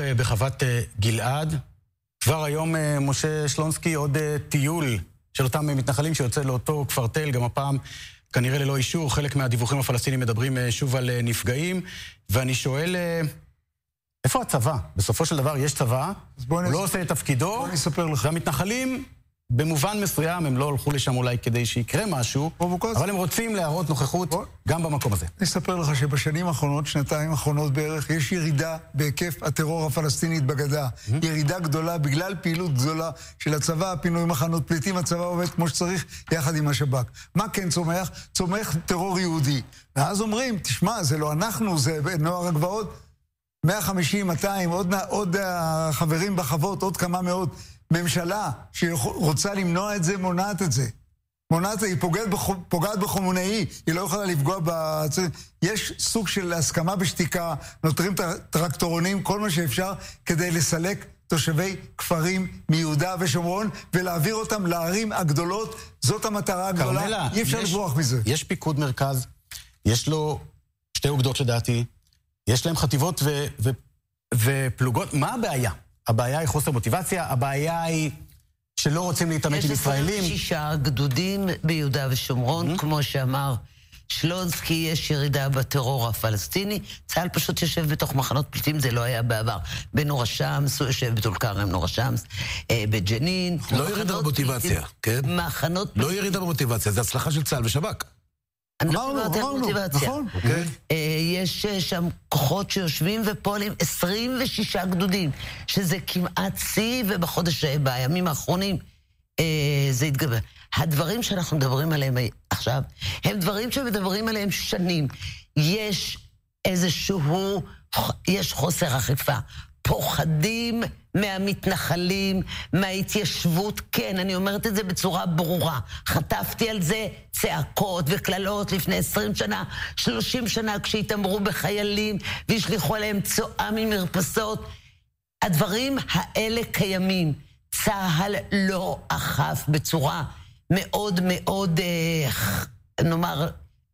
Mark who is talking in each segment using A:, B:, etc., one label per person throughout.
A: בחוות גלעד. כבר היום משה שלונסקי עוד טיול של אותם מתנחלים שיוצא לאותו כפר תל, גם הפעם כנראה ללא אישור. חלק מהדיווחים הפלסטינים מדברים שוב על נפגעים, ואני שואל, איפה הצבא? בסופו של דבר יש צבא, הוא לא עושה את תפקידו, והמתנחלים במובן מסוים הם לא הלכו לשם אולי כדי שיקרה משהו, אבל הם רוצים להראות נוכחות גם במקום הזה.
B: אני אספר לך שבשנים האחרונות, שנתיים האחרונות בערך, יש ירידה בהיקף הטרור הפלסטינית בגדה. ירידה גדולה בגלל פעילות גדולה של הצבא, פינוי מחנות פליטים, הצבא עובד כמו שצריך יחד עם השב"כ. מה כן צומח? צומח טרור יהודי. ואז אומרים, תשמע, זה לא אנחנו, זה נוער הגבעות, 150, 200, עוד חברים בחוות, עוד כמה מאות. ממשלה שרוצה למנוע את זה, מונעת את זה. מונעת, היא פוגעת בחומונאי, היא לא יכולה לפגוע יש סוג של הסכמה בשתיקה, נותרים טרקטורונים, כל מה שאפשר, כדי לסלק תושבי כפרים מיהודה ושומרון, ולהעביר אותם לערים הגדולות. זאת המטרה הגדולה, קרמלה, אי אפשר לברוח מזה.
A: יש פיקוד מרכז, יש לו שתי אוגדות לדעתי, יש להם חטיבות ופלוגות. מה הבעיה? הבעיה היא חוסר מוטיבציה, הבעיה היא שלא רוצים להתעמת עם ישראלים.
C: יש 6 גדודים ביהודה ושומרון, כמו שאמר שלונסקי, יש ירידה בטרור הפלסטיני. צה"ל פשוט יושב בתוך מחנות פליטים, זה לא היה בעבר. בנור א-שמס, הוא יושב בטול כרם, נור א-שמס, בג'נין.
D: לא ירידה במוטיבציה, כן? לא ירידה במוטיבציה, זה הצלחה של צה"ל ושב"כ.
B: אמרנו, נכון.
C: יש שם כוחות שיושבים ופועלים 26 גדודים, שזה כמעט שיא, ובחודש בימים האחרונים זה התגבר. הדברים שאנחנו מדברים עליהם עכשיו, הם דברים שמדברים עליהם שנים. יש יש חוסר אכיפה. פוחדים מהמתנחלים, מההתיישבות, כן, אני אומרת את זה בצורה ברורה. חטפתי על זה צעקות וכללות לפני 20 שנה, 30 שנה, כשהתאמרו בחיילים והשליחו עליהם צואה ממרפסות. הדברים האלה קיימים. צה"ל לא אכף בצורה מאוד מאוד, נאמר,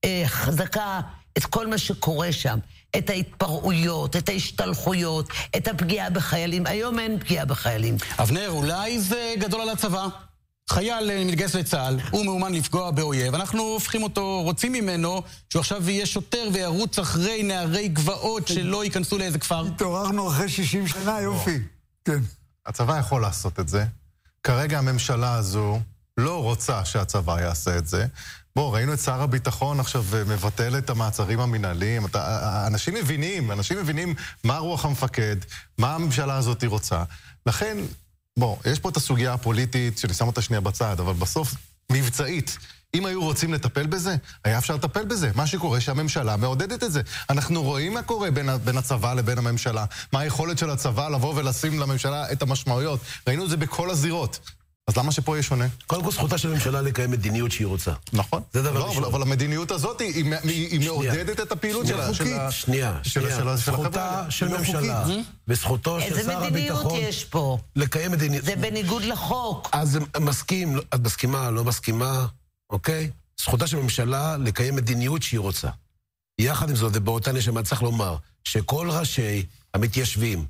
C: חזקה את כל מה שקורה שם. את ההתפרעויות, את ההשתלחויות, את הפגיעה בחיילים. היום אין פגיעה בחיילים.
A: אבנר, אולי זה גדול על הצבא. חייל מתגייס לצה"ל, הוא מאומן לפגוע באויב. אנחנו הופכים אותו, רוצים ממנו, שהוא עכשיו יהיה שוטר וירוץ אחרי נערי גבעות שלא ייכנסו לאיזה כפר.
B: התעוררנו אחרי 60 שנה, יופי. כן.
E: הצבא יכול לעשות את זה. כרגע הממשלה הזו לא רוצה שהצבא יעשה את זה. ראינו את שר הביטחון עכשיו מבטל את המעצרים המנהליים. אנשים מבינים מה רוח המפקד, מה הממשלה הזאת רוצה. לכן, יש פה את הסוגיה הפוליטית, שאני שם אותה שנייה בצד, אבל בסוף, מבצעית, אם היו רוצים לטפל בזה, היה אפשר לטפל בזה. מה שקורה שהממשלה מעודדת את זה. אנחנו רואים מה קורה בין הצבא לבין הממשלה. מה היכולת של הצבא לבוא ולשים לממשלה את המשמעויות. ראינו את זה בכל הזירות. אז למה שפה יהיה שונה?
D: קודם כל זכותה של הממשלה לקיים מדיניות שהיא רוצה.
E: נכון.
D: זה דבר ראשון.
E: אבל המדיניות הזאת היא מעודדת את את
D: שנייה. זכותה של ממשלה וזכותו של שר הביטחון.
C: איזה מדיניות יש פה?
D: לקיים מדיניות.
C: זה בניגוד לחוק.
D: אז מסכים, את מסכימה, לא מסכימה, אוקיי? זכותה של ממשלה לקיים מדיניות שהיא רוצה. יחד עם זאת, ובאותה נשמה צריך לומר שכל ראשי המתיישבים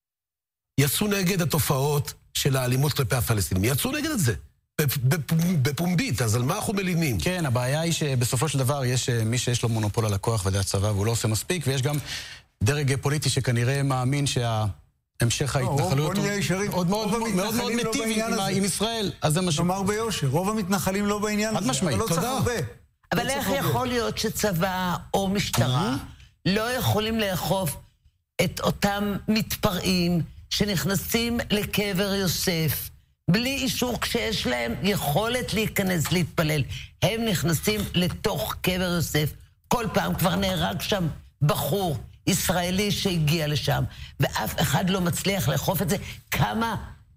D: יצאו נגד התופעות של האלימות כלפי הפלסטינים. יצאו נגד את זה. בפומבית, אז על מה אנחנו מלינים?
A: כן, הבעיה היא שבסופו של דבר יש מי שיש לו מונופול על הכוח וזה הצבא, והוא לא עושה מספיק, ויש גם דרג פוליטי שכנראה מאמין שהמשך ההתנחלויות עוד מאוד מטיב עם ישראל.
B: נאמר ביושר, רוב המתנחלים לא בעניין הזה, אבל לא צריך הרבה.
C: אבל איך יכול להיות שצבא או משטרה לא יכולים לאכוף את אותם מתפרעים שנכנסים לקבר יוסף בלי אישור, כשיש להם יכולת להיכנס להתפלל? הם נכנסים לתוך קבר יוסף. כל פעם כבר נהרג שם בחור ישראלי שהגיע לשם, ואף אחד לא מצליח לאכוף את זה. כמה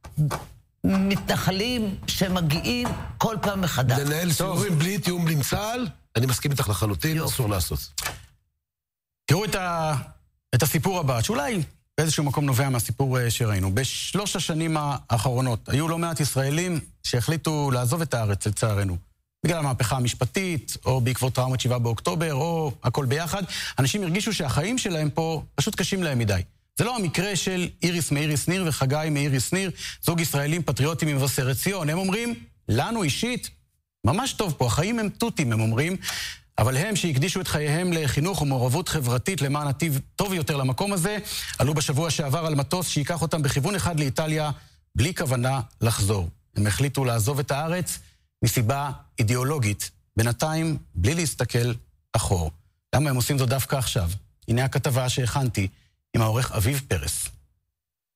C: מתנחלים שמגיעים כל פעם מחדש.
D: לנהל סיורים בלי תיאום עם צה"ל, אני מסכים איתך לחלוטין, אסור לעשות.
A: תראו את הסיפור הבא, שאולי באיזשהו מקום נובע מהסיפור שראינו. בשלוש השנים האחרונות היו לא מעט ישראלים שהחליטו לעזוב את הארץ לצערנו. בגלל המהפכה המשפטית, או בעקבות טראומת 7 באוקטובר, או הכל ביחד. אנשים הרגישו שהחיים שלהם פה פשוט קשים להם מדי. זה לא המקרה של איריס מאיריס ניר וחגי מאיריס ניר, זוג ישראלים פטריוטים ממבשרת ציון. הם אומרים, לנו אישית, ממש טוב פה, החיים הם תותים, הם אומרים, אבל הם שהקדישו את חייהם לחינוך ומעורבות חברתית למען עתיד טוב יותר למקום הזה, עלו בשבוע שעבר על מטוס שיקח אותם בכיוון אחד לאיטליה, בלי כוונה לחזור. הם החליטו לעזוב את הארץ מסיבה אידיאולוגית, בינתיים בלי להסתכל אחור. למה הם עושים זאת דווקא עכשיו? הנה הכתבה שהכנתי עם העורך אביב פרס.